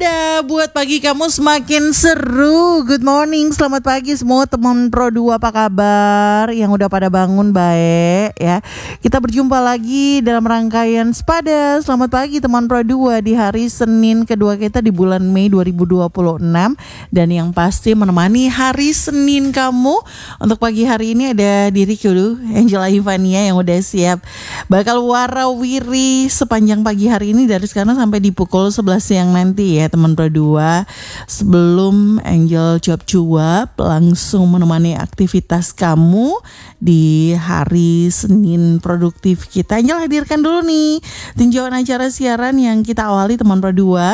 waspada buat pagi kamu semakin seru. Good morning, selamat pagi semua teman Pro 2, apa kabar? Yang udah pada bangun baik ya. Kita berjumpa lagi dalam rangkaian Spada. Selamat pagi teman Pro 2 di hari Senin kedua kita di bulan Mei 2026. Dan yang pasti menemani hari Senin kamu untuk pagi hari ini ada diriku dulu, Angela Ivania, yang udah siap bakal warawiri sepanjang pagi hari ini dari sekarang sampai di pukul 11 siang nanti ya teman Pro 2. Sebelum Angel cuap-cuap langsung menemani aktivitas kamu di hari Senin produktif kita, Angel hadirkan dulu nih tinjauan acara siaran yang kita awali teman Pro 2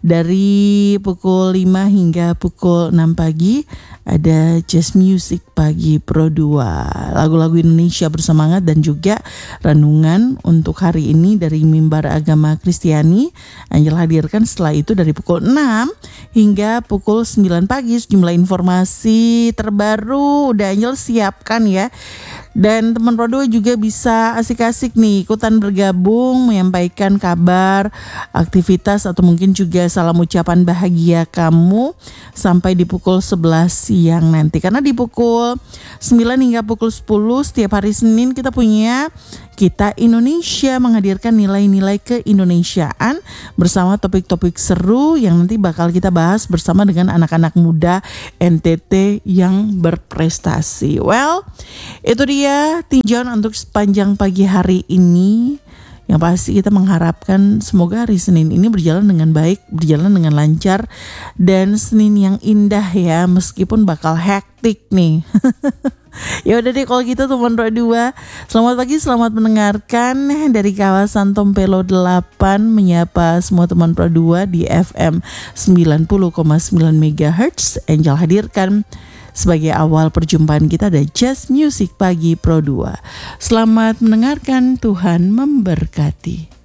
dari pukul 5 hingga pukul 6 pagi. Ada jazz music pagi Pro 2, lagu-lagu Indonesia bersemangat dan juga renungan untuk hari ini dari Mimbar Agama Kristiani. Angel hadirkan setelah itu dari pukul 6 hingga pukul 9 pagi. Sejumlah informasi terbaru udah Angel siapkan ya. Dan teman Pro 2 juga bisa asik-asik nih ikutan bergabung, menyampaikan kabar, aktivitas atau mungkin juga salam ucapan bahagia kamu sampai di pukul 11 siang nanti. Karena di pukul 9 hingga pukul 10 setiap hari Senin kita punya Kita Indonesia, menghadirkan nilai-nilai keindonesiaan bersama topik-topik seru yang nanti bakal kita bahas bersama dengan anak-anak muda NTT yang berprestasi. Well, itu dia tinjauan untuk sepanjang pagi hari ini. Yang pasti kita mengharapkan semoga hari Senin ini berjalan dengan baik, berjalan dengan lancar, dan Senin yang indah ya, meskipun bakal hektik nih. Ya udah deh kalau gitu teman Pro 2. Selamat pagi, selamat mendengarkan dari kawasan Tompelo 8, menyapa semua teman Pro 2 di FM 90,9 MHz. Angel hadirkan sebagai awal perjumpaan kita ada jazz music pagi Pro 2. Selamat mendengarkan, Tuhan memberkati.